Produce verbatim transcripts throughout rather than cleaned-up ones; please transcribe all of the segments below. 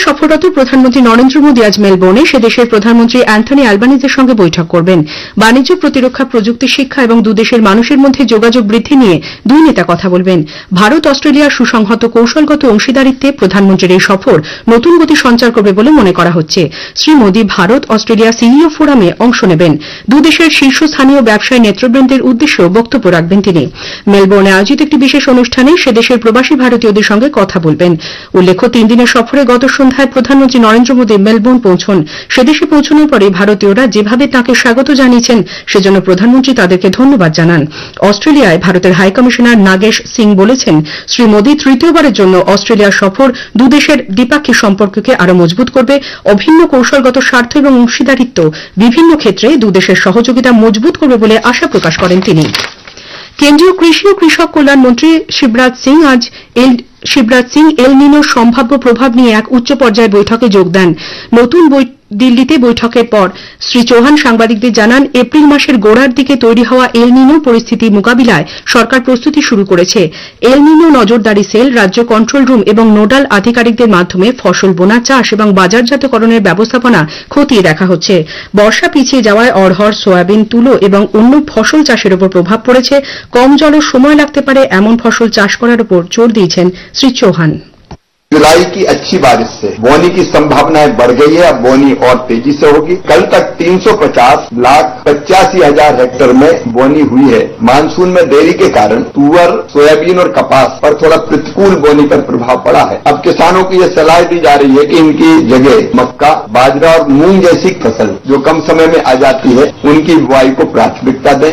সফররত প্রধানমন্ত্রী নরেন্দ্র মোদী আজ মেলবোর্নে সে দেশের প্রধানমন্ত্রী অ্যান্থনি অ্যালবানিজের সঙ্গে বৈঠক করবেন। বাণিজ্য, প্রতিরক্ষা, প্রযুক্তি, শিক্ষা এবং দুদেশের মানুষের মধ্যে যোগাযোগ বৃদ্ধি নিয়ে দুই নেতা কথা বলবেন। ভারত অস্ট্রেলিয়ার সুসংহত কৌশলগত অংশীদারিত্বে প্রধানমন্ত্রীর এই সফর নতুন গতি সঞ্চার করবে বলে মনে করা হচ্ছে। শ্রী মোদী ভারত অস্ট্রেলিয়া সিইও ফোরামে অংশ নেবেন। দুদেশের শীর্ষস্থানীয় ব্যবসায়ী নেতৃবৃন্দের উদ্দেশ্যেও বক্তব্য রাখবেন তিনি। মেলবোর্নে আয়োজিত একটি বিশেষ অনুষ্ঠানে সে দেশের প্রবাসী ভারতীয়দের সঙ্গে কথা বলবেন। উল্লেখ্য, তিন দিনের সফরে গত সন্ধ্যায় প্রধানমন্ত্রী নরেন্দ্র মোদী মেলবোর্ন পৌঁছন। সেদেশে পৌঁছানোর পরে ভারতীয়রা যেভাবে তাঁকে স্বাগত জানিয়েছেন সেজন্য প্রধানমন্ত্রী তাদেরকে ধন্যবাদ জানান। অস্ট্রেলিয়ায় ভারতের হাইকমিশনার নাগেশ সিং বলেছেন, শ্রী মোদী তৃতীয়বারের জন্য অস্ট্রেলিয়া সফর দুদেশের দ্বিপাক্ষিক সম্পর্ককে আরও মজবুত করবে। অভিন্ন কৌশলগত স্বার্থ এবং অংশীদারিত্ব বিভিন্ন ক্ষেত্রে দুদেশের সহযোগিতা মজবুত করবে বলে আশা প্রকাশ করেন তিনি। কেন্দ্রীয় কৃষি ও কৃষক কল্যাণ মন্ত্রী শিবরাজ সিং আজ এল শিবরাজ সিং এল নিনোর সম্ভাব্য প্রভাব নিয়ে এক উচ্চ পর্যায়ের বৈঠকে যোগ দেন। নতুন দিল্লিতে বৈঠকের পর শ্রী চৌহান সাংবাদিকদের জানান, এপ্রিল মাসের গোড়ার দিকে তৈরি হওয়া এল নিনো পরিস্থিতি মোকাবিলায় সরকার প্রস্তুতি শুরু করেছে। এল নিনো নজরদারি সেল, রাজ্য কন্ট্রোল রুম এবং নোডাল আধিকারিকদের মাধ্যমে ফসল বোনা, চাষ এবং বাজারজাতকরণের ব্যবস্থাপনা খতিয়ে দেখা হচ্ছে। বর্ষা পিছিয়ে যাওয়ায় অড়হর, সয়াবিন, তুলো এবং অন্য ফসল চাষের উপর প্রভাব পড়েছে। কম জল ও সময় লাগতে পারে এমন ফসল চাষ করার উপর জোর দিয়েছেন শ্রী চৌহান। जुलाई की अच्छी बारिश से बोनी की संभावनाएं बढ़ गई है। अब बोनी और तेजी से होगी। कल तक तीन सौ पचास लाख पचासी हजार हेक्टेयर में बोनी हुई है। मानसून में देरी के कारण तुअर, सोयाबीन और कपास पर थोड़ा प्रतिकूल बोनी पर प्रभाव पड़ा है। अब किसानों को यह सलाह दी जा रही है कि इनकी जगह मक्का, बाजरा और मूंग जैसी फसल जो कम समय में आ जाती है उनकी बुआई को प्राथमिकता दें।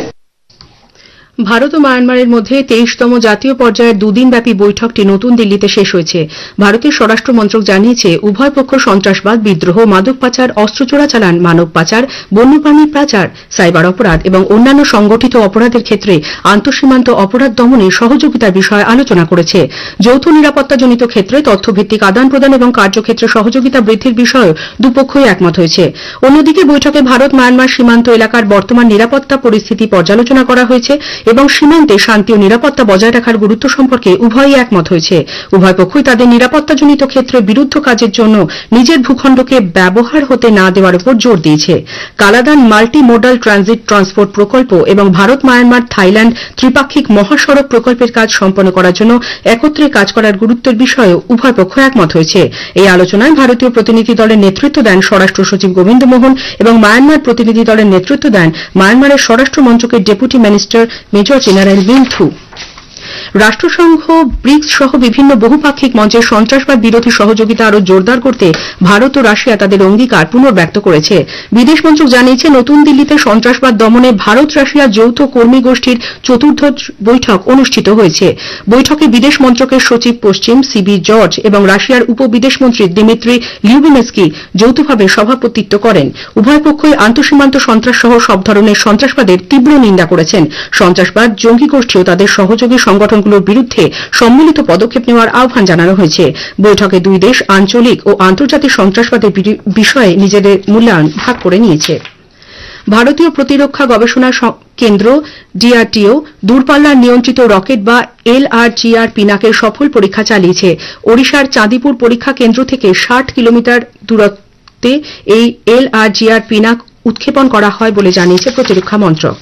ভারত ও মায়ানমারের মধ্যে তেইশতম জাতীয় পর্যায়ের দুদিনব্যাপী বৈঠকটি নতুন দিল্লিতে শেষ হয়েছে। ভারতের স্বরাষ্ট্র মন্ত্রক জানিয়েছে, উভয় পক্ষ সন্ত্রাসবাদ, বিদ্রোহ, মাদক পাচার, অস্ত্র চোরাচালান, মানব পাচার, বন্যপ্রাণী পাচার, সাইবার অপরাধ এবং অন্যান্য সংগঠিত অপরাধের ক্ষেত্রে আন্তঃসীমান্ত অপরাধ দমনে সহযোগিতার বিষয়ে আলোচনা করেছে। যৌথ নিরাপত্তাজনিত ক্ষেত্রে তথ্যভিত্তিক আদান প্রদান এবং কার্যক্ষেত্রে সহযোগিতা বৃদ্ধির বিষয়েও দুপক্ষই একমত হয়েছে। অন্যদিকে বৈঠকে ভারত মায়ানমার সীমান্ত এলাকার বর্তমান নিরাপত্তা পরিস্থিতি পর্যালোচনা করা হয়েছে এবং সীমান্তে শান্তি ও নিরাপত্তা বজায় রাখার গুরুত্ব সম্পর্কে উভয়ই একমত হয়েছে। উভয় পক্ষই তাদের নিরাপত্তাজনিত ক্ষেত্রে বিরুদ্ধ কাজের জন্য নিজের ভূখণ্ডকে ব্যবহার হতে না দেওয়ার উপর জোর দিয়েছে। Kaladan multi modal transit transport প্রকল্প এবং ভারত মায়ানমার থাইল্যান্ড ত্রিপাক্ষিক মহাসড়ক প্রকল্পের কাজ সম্পন্ন করার জন্য একত্রে কাজ করার গুরুত্বের বিষয়েও উভয় পক্ষ একমত হয়েছে। এই আলোচনায় ভারতীয় প্রতিনিধি দলের নেতৃত্ব দেন স্বরাষ্ট্র সচিব গোবিন্দ মোহন এবং মায়ানমার প্রতিনিধি দলের নেতৃত্ব দেন মায়ানমারের স্বরাষ্ট্র মন্ত্রকের deputy minister major general মিন্থু। রাষ্ট্রসংঘ, bricks সহ বিভিন্ন বহুপাক্ষিক মঞ্চে সন্ত্রাসবাদ বিরোধী সহযোগিতা আরও জোরদার করতে ভারত ও রাশিয়া তাদের অঙ্গীকার পুনর্ব্যক্ত করেছে। বিদেশ মন্ত্রক জানিয়েছে, নতুন দিল্লিতে সন্ত্রাসবাদ দমনে ভারত রাশিয়া যৌথ কর্মী গোষ্ঠীর চতুর্থ বৈঠক অনুষ্ঠিত হয়েছে। বৈঠকে বিদেশ মন্ত্রকের সচিব পশ্চিম সিবি জর্জ এবং রাশিয়ার উপ বিদেশমন্ত্রী দিমিত্রি লিউবিনেস্কি যৌথভাবে সভাপতিত্ব করেন। উভয় পক্ষই আন্তঃসীমান্ত সন্ত্রাস সহ সব ধরনের সন্ত্রাসবাদের তীব্র নিন্দা করেছেন। সন্ত্রাসবাদ, জঙ্গি গোষ্ঠী ও তাদের সহযোগী সংগঠনগুলোর বিরুদ্ধে সম্মিলিত পদক্ষেপ নেওয়ার আহ্বান জানানো হয়েছে। বৈঠকে দুই দেশ আঞ্চলিক ও আন্তর্জাতিক সন্ত্রাসবাদের বিষয়ে নিজেদের মূল্যায়ন ভাগ করে নিয়েছে। ভারতীয় প্রতিরক্ষা গবেষণা কেন্দ্র ডিআরডিও দূরপাল্লার নিয়ন্ত্রিত রকেট বা এলআরজিআর পিনাকের সফল পরীক্ষা চালিয়েছে। ওড়িশার চাঁদিপুর পরীক্ষা কেন্দ্র থেকে ষাট কিলোমিটার দূরত্বে এই এলআরজিআর পিনাক উৎক্ষেপণ করা হয় বলে জানিয়েছে প্রতিরক্ষা মন্ত্রক।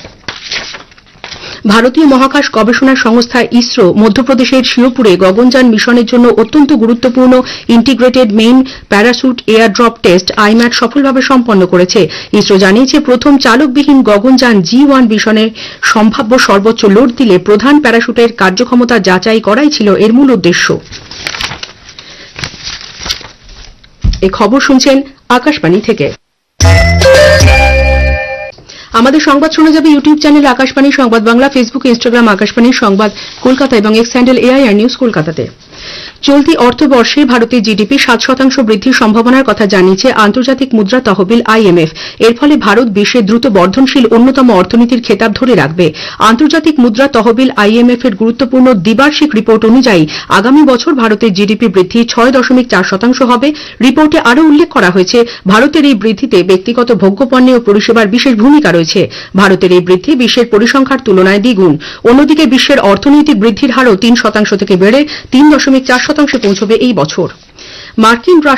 ভারতীয় মহাকাশ গবেষণা সংস্থা ইসরো মধ্যপ্রদেশের শিওপুরে গগনযান মিশনের জন্য অত্যন্ত গুরুত্বপূর্ণ integrated main parachute air drop test আইম্যাট সফলভাবে সম্পন্ন করেছে। ইসরো জানিয়েছে, প্রথম চালকবিহীন গগনযান জি ওয়ান মিশনে সম্ভাব্য সর্বোচ্চ লোড দিলে প্রধান প্যারাসুটের কার্যক্ষমতা যাচাই করাই ছিল এর মূল উদ্দেশ্য। এই খবর শুনছেন আকাশবাণী থেকে। আমাদের সংবাদ শোনা যাবে ইউটিউব চ্যানেল আকাশবাণী সংবাদ বাংলা, ফেসবুক, ইনস্টাগ্রাম আকাশবাণী সংবাদ কলকাতা এবং এক্স হ্যান্ডেল এআইআর নিউজ কলকাতাতে। চলতি অর্থবর্ষে ভারতের জিডিপি সাত শতাংশ বৃদ্ধির সম্ভাবনার কথা জানিয়েছে আন্তর্জাতিক মুদ্রা তহবিল আইএমএফ। এর ফলে ভারত বিশ্বের দ্রুত বর্ধনশীল অন্যতম অর্থনীতির খেতাব ধরে রাখবে। আন্তর্জাতিক মুদ্রা তহবিল আইএমএফ এর গুরুত্বপূর্ণ দ্বিবার্ষিক রিপোর্ট অনুযায়ী আগামী বছর ভারতের জিডিপি বৃদ্ধি ছয় দশমিক চার শতাংশ হবে। রিপোর্টে আরও উল্লেখ করা হয়েছে, ভারতের এই বৃদ্ধিতে ব্যক্তিগত ভোগ্যপণ্য ও পরিষেবার বিশেষ ভূমিকা রয়েছে। ভারতের এই বৃদ্ধি বিশ্বের পরিসংখ্যার তুলনায় দ্বিগুণ। অন্যদিকে বিশ্বের অর্থনৈতিক বৃদ্ধির হারও তিন শতাংশ থেকে বেড়ে তিন দশমিক চার শতাংশে পৌঁছবে এই বছর। মার্কিন